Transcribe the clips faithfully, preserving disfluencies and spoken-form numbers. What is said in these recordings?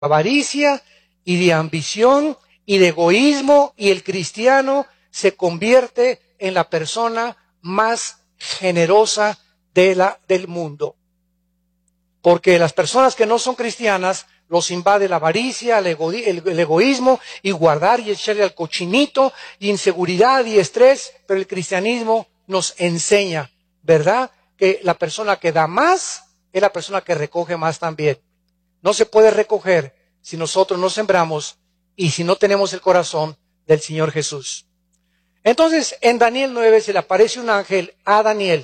avaricia y de ambición y de egoísmo, y el cristiano se convierte en la persona más generosa de la, del mundo. Porque las personas que no son cristianas los invade la avaricia, el, ego, el, el egoísmo, y guardar y echarle al cochinito, y inseguridad y estrés. Pero el cristianismo nos enseña, ¿verdad?, que la persona que da más es la persona que recoge más también. No se puede recoger si nosotros no sembramos y si no tenemos el corazón del Señor Jesús. Entonces, en Daniel nueve se le aparece un ángel a Daniel.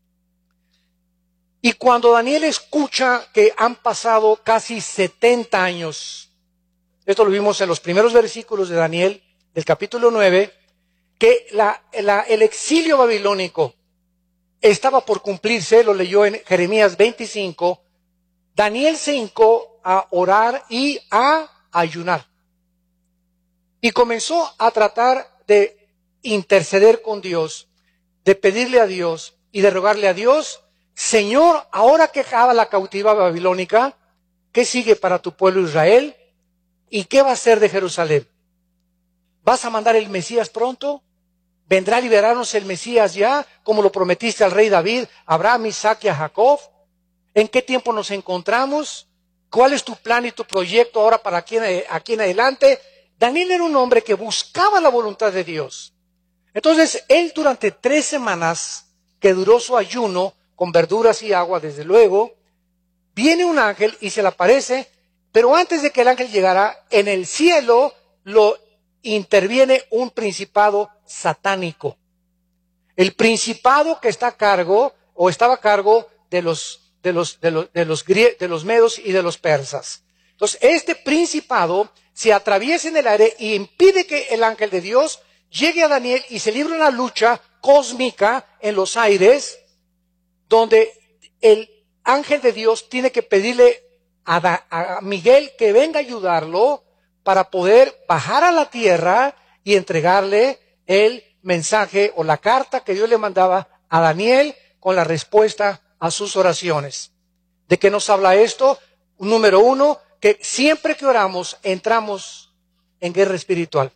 Y cuando Daniel escucha que han pasado casi setenta años, esto lo vimos en los primeros versículos de Daniel, del capítulo nueve, que la, la, el exilio babilónico estaba por cumplirse, lo leyó en Jeremías veinticinco, Daniel se hincó a orar y a ayunar. Y comenzó a tratar de interceder con Dios, de pedirle a Dios y de rogarle a Dios: Señor, ahora que acaba la cautividad babilónica, ¿qué sigue para tu pueblo Israel? ¿Y qué va a ser de Jerusalén? ¿Vas a mandar el Mesías pronto? ¿Vendrá a liberarnos el Mesías ya, como lo prometiste al rey David, a Abraham, Isaac y a Jacob? ¿En qué tiempo nos encontramos? ¿Cuál es tu plan y tu proyecto ahora para aquí en, aquí en adelante? Daniel era un hombre que buscaba la voluntad de Dios. Entonces, él durante tres semanas que duró su ayuno, con verduras y agua, desde luego, viene un ángel y se le aparece, pero antes de que el ángel llegara, en el cielo lo interviene un principado satánico. El principado que está a cargo, o estaba a cargo de los, de los, de los, de los, grie- de los medos y de los persas. Entonces, este principado se atraviesa en el aire y impide que el ángel de Dios llegue a Daniel, y se libra una lucha cósmica en los aires, donde el ángel de Dios tiene que pedirle a, da, a Miguel que venga a ayudarlo para poder bajar a la tierra y entregarle el mensaje o la carta que Dios le mandaba a Daniel con la respuesta a sus oraciones. ¿De qué nos habla esto? Número uno, que siempre que oramos entramos en guerra espiritual.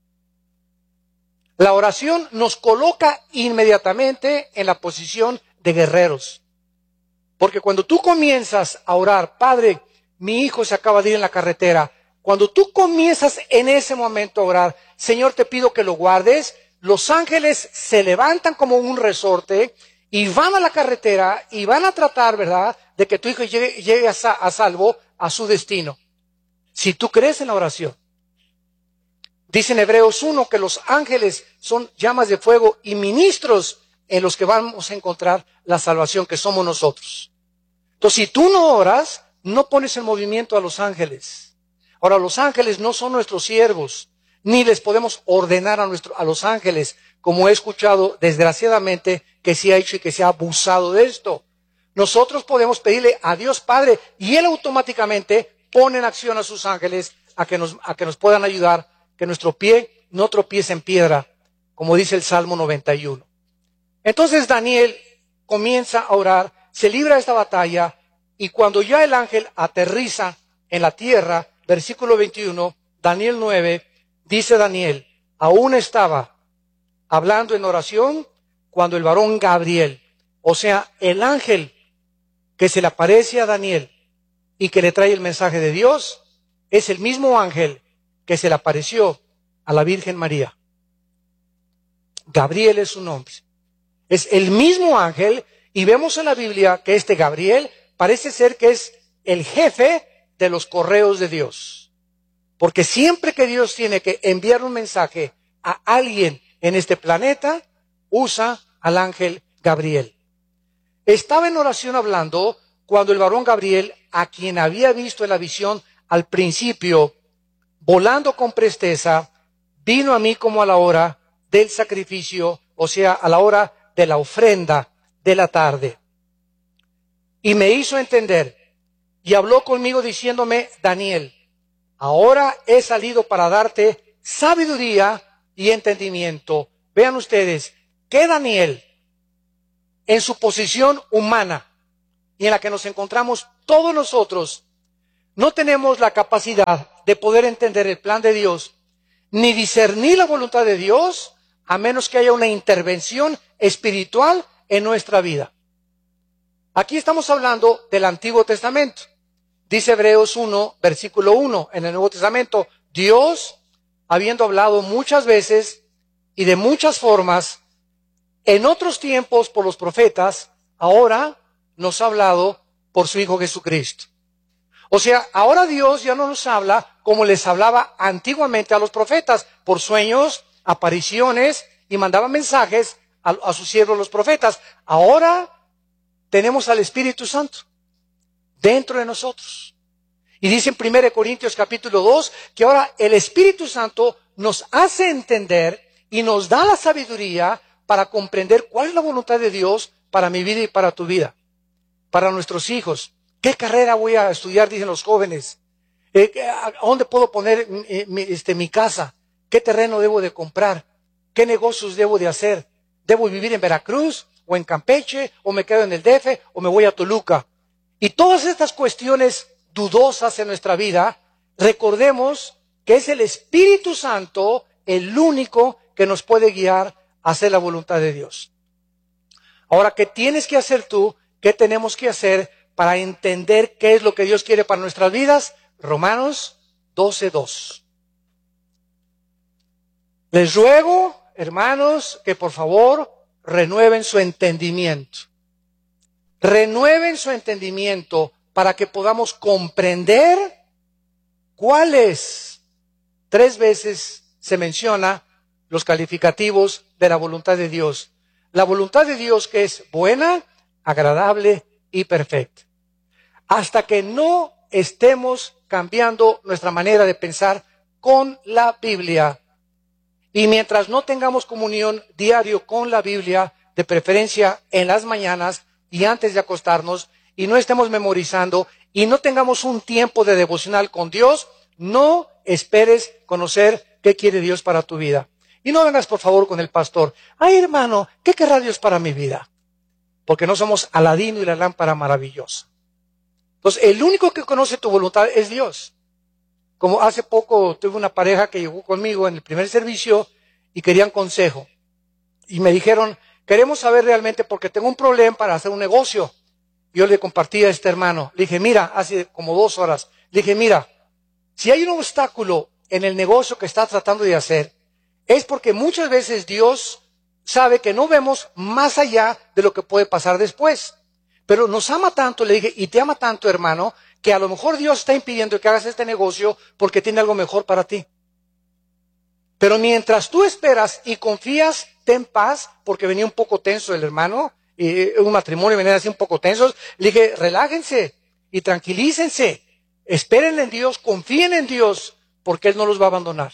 La oración nos coloca inmediatamente en la posición de guerreros. Porque cuando tú comienzas a orar: Padre, mi hijo se acaba de ir en la carretera. Cuando tú comienzas en ese momento a orar: Señor, te pido que lo guardes, los ángeles se levantan como un resorte y van a la carretera y van a tratar, ¿verdad?, de que tu hijo llegue, llegue a, sa a salvo a su destino. Si tú crees en la oración. Dice en Hebreos uno que los ángeles son llamas de fuego y ministros en los que vamos a encontrar la salvación, que somos nosotros. Entonces, si tú no oras, no pones en movimiento a los ángeles. Ahora, los ángeles no son nuestros siervos, ni les podemos ordenar a, nuestro, a los ángeles, como he escuchado desgraciadamente que se ha hecho y que se ha abusado de esto. Nosotros podemos pedirle a Dios Padre y Él automáticamente pone en acción a sus ángeles a que nos, a que nos puedan ayudar, que nuestro pie no tropiece en piedra, como dice el Salmo noventa y uno. Entonces Daniel comienza a orar, se libra de esta batalla, y cuando ya el ángel aterriza en la tierra, versículo veintiuno, Daniel nueve, dice Daniel: aún estaba hablando en oración cuando el varón Gabriel, o sea, el ángel que se le aparece a Daniel y que le trae el mensaje de Dios, es el mismo ángel que se le apareció a la Virgen María. Gabriel es su nombre. Es el mismo ángel, y vemos en la Biblia que este Gabriel parece ser que es el jefe de los correos de Dios. Porque siempre que Dios tiene que enviar un mensaje a alguien en este planeta, usa al ángel Gabriel. Estaba en oración hablando cuando el varón Gabriel, a quien había visto en la visión al principio, volando con presteza, vino a mí como a la hora del sacrificio, o sea, a la hora de la ofrenda de la tarde. Y me hizo entender, y habló conmigo diciéndome: Daniel, ahora he salido para darte sabiduría y entendimiento. Vean ustedes que Daniel, en su posición humana, y en la que nos encontramos todos nosotros, no tenemos la capacidad de poder entender el plan de Dios, ni discernir la voluntad de Dios, a menos que haya una intervención espiritual en nuestra vida. Aquí estamos hablando del Antiguo Testamento. Dice Hebreos uno, versículo uno, en el Nuevo Testamento, Dios, habiendo hablado muchas veces y de muchas formas, en otros tiempos por los profetas, ahora nos ha hablado por su Hijo Jesucristo. O sea, ahora Dios ya no nos habla como les hablaba antiguamente a los profetas, por sueños, apariciones, y mandaba mensajes a, a sus siervos los profetas. Ahora tenemos al Espíritu Santo dentro de nosotros. Y dice en primera Corintios capítulo dos, que ahora el Espíritu Santo nos hace entender y nos da la sabiduría para comprender cuál es la voluntad de Dios para mi vida y para tu vida, para nuestros hijos. ¿Qué carrera voy a estudiar? Dicen los jóvenes. Eh, ¿A dónde puedo poner eh, mi, este, mi casa? ¿Qué terreno debo de comprar? ¿Qué negocios debo de hacer? ¿Debo vivir en Veracruz o en Campeche o me quedo en el D F o me voy a Toluca? Y todas estas cuestiones dudosas en nuestra vida, recordemos que es el Espíritu Santo el único que nos puede guiar a hacer la voluntad de Dios. Ahora, ¿qué tienes que hacer tú? ¿Qué tenemos que hacer para entender qué es lo que Dios quiere para nuestras vidas? Romanos doce dos. Les ruego, hermanos, que por favor renueven su entendimiento. Renueven su entendimiento para que podamos comprender cuáles. Tres veces se menciona los calificativos de la voluntad de Dios. La voluntad de Dios que es buena, agradable y perfecta. Hasta que no estemos cambiando nuestra manera de pensar con la Biblia, y mientras no tengamos comunión diario con la Biblia, de preferencia en las mañanas y antes de acostarnos, y no estemos memorizando, y no tengamos un tiempo de devocional con Dios, no esperes conocer qué quiere Dios para tu vida. Y no vengas por favor con el pastor, ay hermano, ¿qué querrá Dios para mi vida? Porque no somos Aladino y la lámpara maravillosa. Entonces, el único que conoce tu voluntad es Dios. Como hace poco tuve una pareja que llegó conmigo en el primer servicio y querían consejo. Y me dijeron, queremos saber realmente porque tengo un problema para hacer un negocio. Yo le compartí a este hermano, le dije, mira, hace como dos horas, le dije, mira, si hay un obstáculo en el negocio que estás tratando de hacer, es porque muchas veces Dios sabe que no vemos más allá de lo que puede pasar después. Pero nos ama tanto, le dije, y te ama tanto, hermano, que a lo mejor Dios está impidiendo que hagas este negocio porque tiene algo mejor para ti. Pero mientras tú esperas y confías, ten paz, porque venía un poco tenso el hermano, y un matrimonio venía así un poco tensos. Le dije, relájense y tranquilícense, esperen en Dios, confíen en Dios, porque Él no los va a abandonar.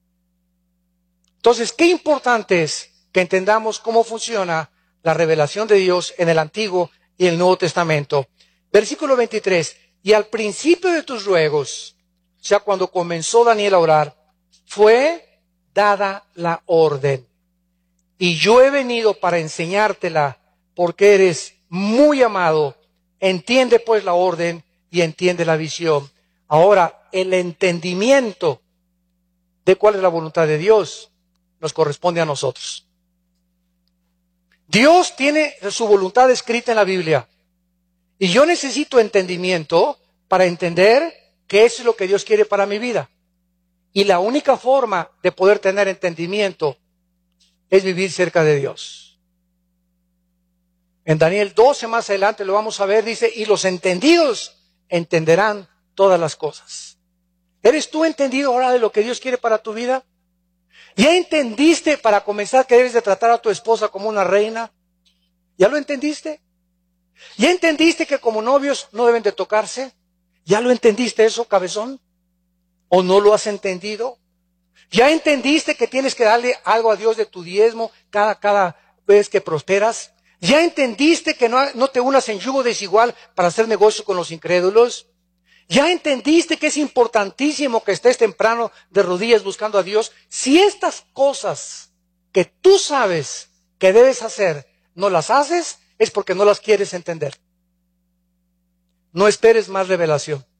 Entonces, qué importante es que entendamos cómo funciona la revelación de Dios en el Antiguo y el Nuevo Testamento. Versículo veintitrés, y al principio de tus ruegos, o sea, cuando comenzó Daniel a orar, fue dada la orden. Y yo he venido para enseñártela, porque eres muy amado. Entiende pues la orden y entiende la visión. Ahora, el entendimiento de cuál es la voluntad de Dios nos corresponde a nosotros. Dios tiene su voluntad escrita en la Biblia. Y yo necesito entendimiento para entender qué es lo que Dios quiere para mi vida. Y la única forma de poder tener entendimiento es vivir cerca de Dios. En Daniel doce más adelante lo vamos a ver, dice, y los entendidos entenderán todas las cosas. ¿Eres tú entendido ahora de lo que Dios quiere para tu vida? ¿Ya entendiste para comenzar que debes de tratar a tu esposa como una reina? ¿Ya lo entendiste? ¿Ya entendiste que como novios no deben de tocarse? ¿Ya lo entendiste eso, cabezón? ¿O no lo has entendido? ¿Ya entendiste que tienes que darle algo a Dios de tu diezmo cada, cada vez que prosperas? ¿Ya entendiste que no, no te unas en yugo desigual para hacer negocio con los incrédulos? ¿Ya entendiste que es importantísimo que estés temprano de rodillas buscando a Dios? Si estas cosas que tú sabes que debes hacer, no las haces, es porque no las quieres entender. No esperes más revelación.